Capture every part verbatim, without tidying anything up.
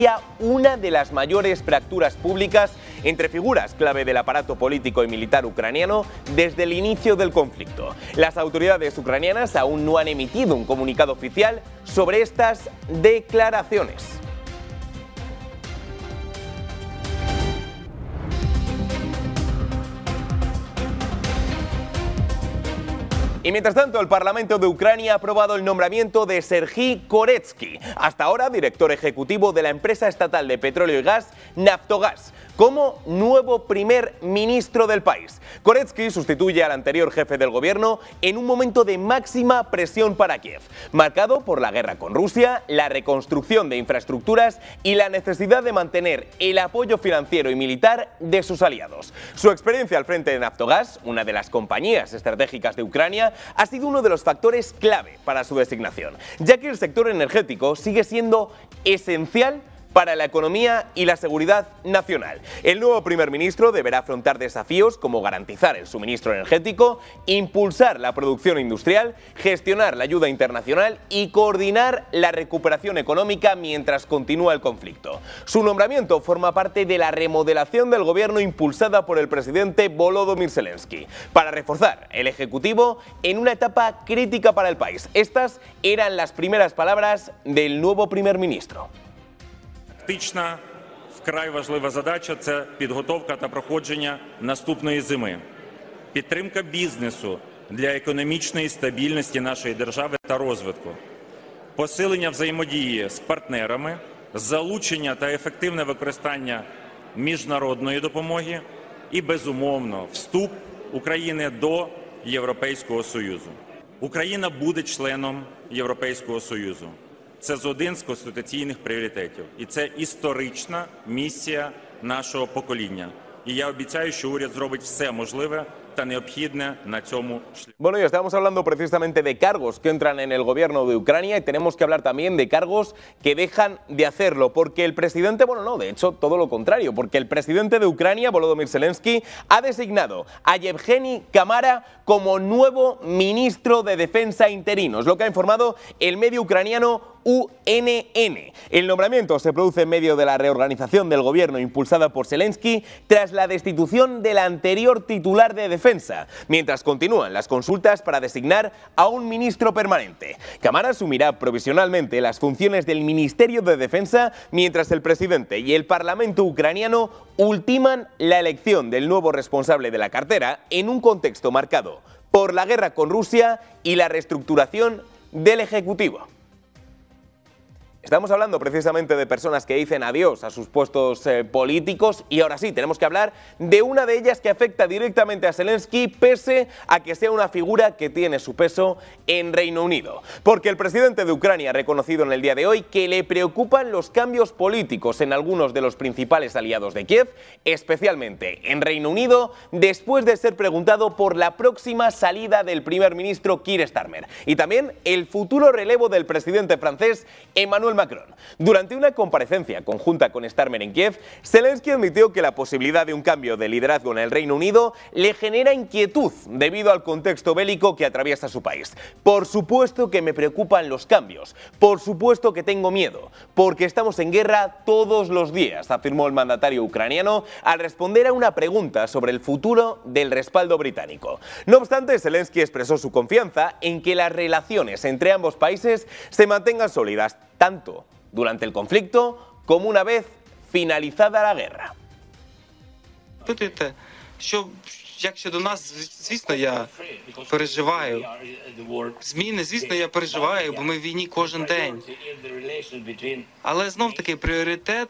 una de las mayores fracturas públicas entre figuras clave del aparato político y militar ucraniano desde el inicio del conflicto. Las autoridades ucranianas aún no han emitido un comunicado oficial sobre estas declaraciones. Y mientras tanto, el Parlamento de Ucrania ha aprobado el nombramiento de Serhii Koretsky, hasta ahora director ejecutivo de la empresa estatal de petróleo y gas Naftogaz, como nuevo primer ministro del país. Koretsky sustituye al anterior jefe del gobierno en un momento de máxima presión para Kiev, marcado por la guerra con Rusia, la reconstrucción de infraestructuras y la necesidad de mantener el apoyo financiero y militar de sus aliados. Su experiencia al frente de Naftogaz, una de las compañías estratégicas de Ucrania, ha sido uno de los factores clave para su designación, ya que el sector energético sigue siendo esencial para la economía y la seguridad nacional. El nuevo primer ministro deberá afrontar desafíos como garantizar el suministro energético, impulsar la producción industrial, gestionar la ayuda internacional y coordinar la recuperación económica mientras continúa el conflicto. Su nombramiento forma parte de la remodelación del gobierno impulsada por el presidente Volodymyr Zelensky para reforzar el ejecutivo en una etapa crítica para el país. Estas eran las primeras palabras del nuevo primer ministro. Фактично, вкрай важлива задача – це підготовка та проходження наступної зими. Підтримка бізнесу для економічної стабільності нашої держави та розвитку. Посилення взаємодії з партнерами, залучення та ефективне використання міжнародної допомоги і, безумовно, вступ України до Європейського Союзу. Україна буде членом Європейського Союзу. Це один з конституційних пріоритетів. І це історична місія нашого покоління. І я обіцяю, що уряд зробить все можливе та необхідне на цьому шляху. Bueno, y estamos hablando precisamente de cargos que entran en el gobierno de Ucrania y tenemos que hablar también de cargos que dejan de hacerlo, porque el presidente, bueno, no, de hecho, todo lo contrario, porque el presidente de Ucrania, Volodymyr Zelensky, ha designado a Yevgeny Kamara como nuevo ministro de Defensa interino, es lo que ha informado el medio ucraniano U N N. El nombramiento se produce en medio de la reorganización del gobierno impulsada por Zelensky tras la destitución del anterior titular de defensa, mientras continúan las consultas para designar a un ministro permanente. Kamara asumirá provisionalmente las funciones del Ministerio de Defensa mientras el presidente y el Parlamento ucraniano ultiman la elección del nuevo responsable de la cartera en un contexto marcado por la guerra con Rusia y la reestructuración del Ejecutivo. Estamos hablando precisamente de personas que dicen adiós a sus puestos eh, políticos y ahora sí, tenemos que hablar de una de ellas que afecta directamente a Zelensky pese a que sea una figura que tiene su peso en Reino Unido. Porque el presidente de Ucrania ha reconocido en el día de hoy que le preocupan los cambios políticos en algunos de los principales aliados de Kiev, especialmente en Reino Unido, después de ser preguntado por la próxima salida del primer ministro Keir Starmer y también el futuro relevo del presidente francés Emmanuel Macron. Durante una comparecencia conjunta con Starmer en Kiev, Zelensky admitió que la posibilidad de un cambio de liderazgo en el Reino Unido le genera inquietud debido al contexto bélico que atraviesa su país. Por supuesto que me preocupan los cambios, por supuesto que tengo miedo, porque estamos en guerra todos los días, afirmó el mandatario ucraniano al responder a una pregunta sobre el futuro del respaldo británico. No obstante, Zelensky expresó su confianza en que las relaciones entre ambos países se mantengan sólidas, tanto durante el conflicto como una vez finalizada la guerra. Питаєте, що як щодо нас, звісно, я переживаю. Зміни, звісно, я переживаю, бо ми в війні кожен день. Але знов-таки пріоритет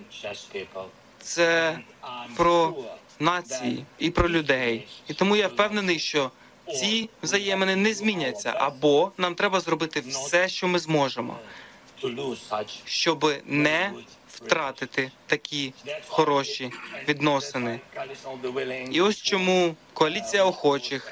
– це про нації і про людей. І тому я впевнений, що ці взаємини не зміняться, або нам треба зробити все, що ми зможемо, щоб не втратити такі хороші відносини. І ось чому коаліція охочих,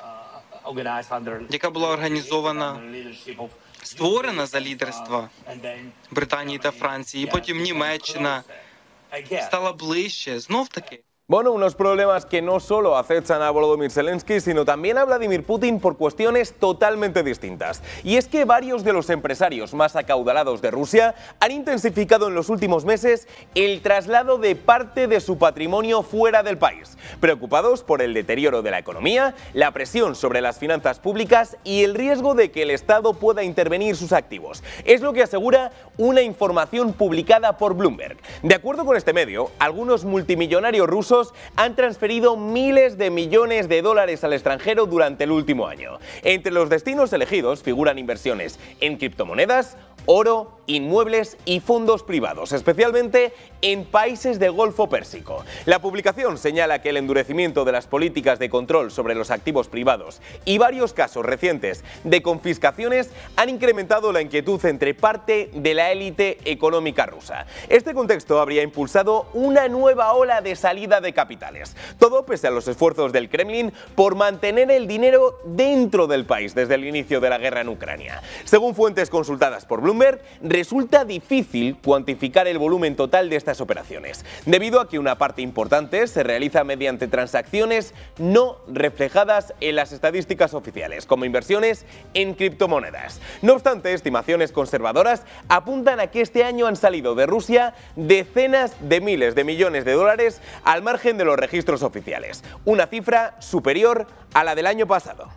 яка була організована, створена за лідерства Британії та Франції, і потім Німеччина, стала ближче, знов-таки. Bueno, unos problemas que no solo acechan a Volodymyr Zelensky, sino también a Vladimir Putin por cuestiones totalmente distintas. Y es que varios de los empresarios más acaudalados de Rusia han intensificado en los últimos meses el traslado de parte de su patrimonio fuera del país, preocupados por el deterioro de la economía, la presión sobre las finanzas públicas y el riesgo de que el Estado pueda intervenir sus activos. Es lo que asegura una información publicada por Bloomberg. De acuerdo con este medio, algunos multimillonarios rusos han transferido miles de millones de dólares al extranjero durante el último año. Entre los destinos elegidos figuran inversiones en criptomonedas, oro, inmuebles y fondos privados, especialmente en países del Golfo Pérsico. La publicación señala que el endurecimiento de las políticas de control sobre los activos privados y varios casos recientes de confiscaciones han incrementado la inquietud entre parte de la élite económica rusa. Este contexto habría impulsado una nueva ola de salida de capitales, todo pese a los esfuerzos del Kremlin por mantener el dinero dentro del país desde el inicio de la guerra en Ucrania. Según fuentes consultadas por Bloomberg, resulta difícil cuantificar el volumen total de estas operaciones, debido a que una parte importante se realiza mediante transacciones no reflejadas en las estadísticas oficiales, como inversiones en criptomonedas. No obstante, estimaciones conservadoras apuntan a que este año han salido de Rusia decenas de miles de millones de dólares al margen de los registros oficiales, una cifra superior a la del año pasado.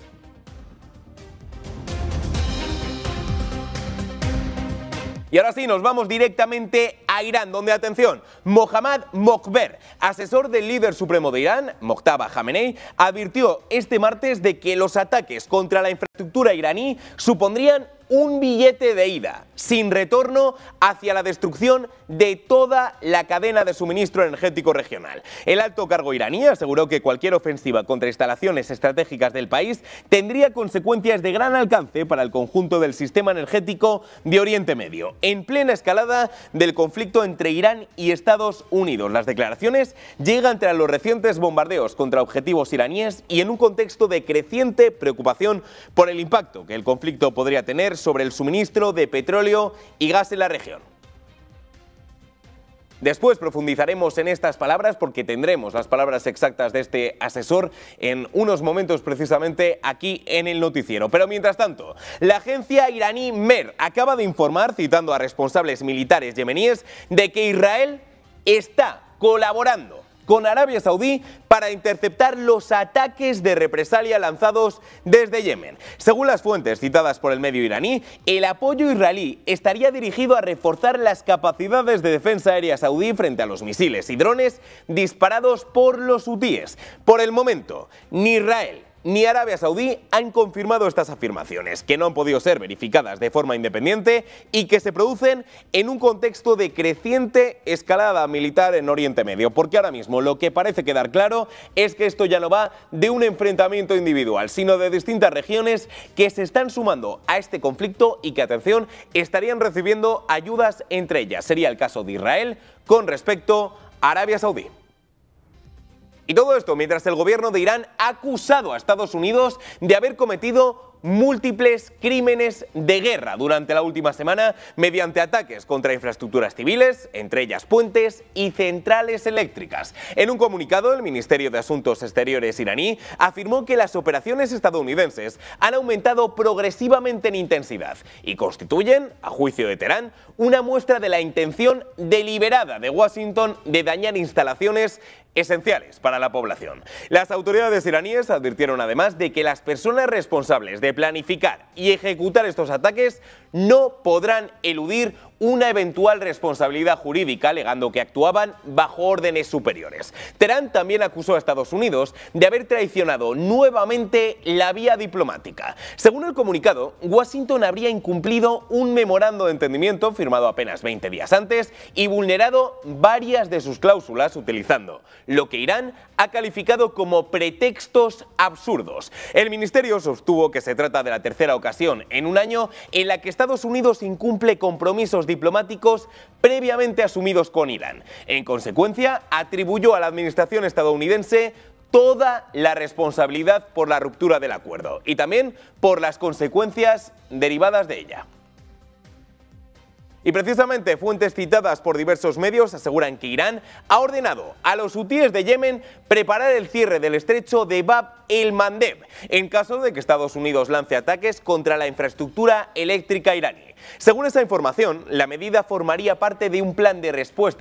Y ahora sí, nos vamos directamente a Irán, donde, atención, Mohammad Mokhber, asesor del líder supremo de Irán, Mojtaba Khamenei, advirtió este martes de que los ataques contra la infraestructura iraní supondrían un billete de ida, sin retorno, hacia la destrucción de toda la cadena de suministro energético regional. El alto cargo iraní aseguró que cualquier ofensiva contra instalaciones estratégicas del país tendría consecuencias de gran alcance para el conjunto del sistema energético de Oriente Medio, en plena escalada del conflicto entre Irán y Estados Unidos. Las declaraciones llegan tras los recientes bombardeos contra objetivos iraníes y en un contexto de creciente preocupación por el impacto que el conflicto podría tener sobre el suministro de petróleo y gas en la región. Después profundizaremos en estas palabras porque tendremos las palabras exactas de este asesor en unos momentos precisamente aquí en el noticiero. Pero mientras tanto, la agencia iraní Mer acaba de informar, citando a responsables militares yemeníes, de que Israel está colaborando con Arabia Saudí para interceptar los ataques de represalia lanzados desde Yemen. Según las fuentes citadas por el medio iraní, el apoyo israelí estaría dirigido a reforzar las capacidades de defensa aérea saudí frente a los misiles y drones disparados por los hutíes. Por el momento, ni Israel ni Arabia Saudí han confirmado estas afirmaciones, que no han podido ser verificadas de forma independiente y que se producen en un contexto de creciente escalada militar en Oriente Medio, porque ahora mismo lo que parece quedar claro es que esto ya no va de un enfrentamiento individual, sino de distintas regiones que se están sumando a este conflicto y que, atención, estarían recibiendo ayudas entre ellas. Sería el caso de Israel con respecto a Arabia Saudí. Y todo esto mientras el gobierno de Irán ha acusado a Estados Unidos de haber cometido múltiples crímenes de guerra durante la última semana mediante ataques contra infraestructuras civiles, entre ellas puentes y centrales eléctricas. En un comunicado, el Ministerio de Asuntos Exteriores iraní afirmó que las operaciones estadounidenses han aumentado progresivamente en intensidad y constituyen, a juicio de Teherán, una muestra de la intención deliberada de Washington de dañar instalaciones esenciales para la población. Las autoridades iraníes advirtieron además de que las personas responsables de planificar y ejecutar estos ataques no podrán eludir una eventual responsabilidad jurídica, alegando que actuaban bajo órdenes superiores. Teherán también acusó a Estados Unidos de haber traicionado nuevamente la vía diplomática. Según el comunicado, Washington habría incumplido un memorando de entendimiento firmado apenas veinte días antes y vulnerado varias de sus cláusulas utilizando lo que Irán ha calificado como pretextos absurdos. El ministerio sostuvo que se trata de la tercera ocasión en un año en la que Estados Unidos incumple compromisos diplomáticos previamente asumidos con Irán. En consecuencia, atribuyó a la administración estadounidense toda la responsabilidad por la ruptura del acuerdo y también por las consecuencias derivadas de ella. Y precisamente fuentes citadas por diversos medios aseguran que Irán ha ordenado a los hutíes de Yemen preparar el cierre del estrecho de Bab el-Mandeb en caso de que Estados Unidos lance ataques contra la infraestructura eléctrica iraní. Según esta información, la medida formaría parte de un plan de respuesta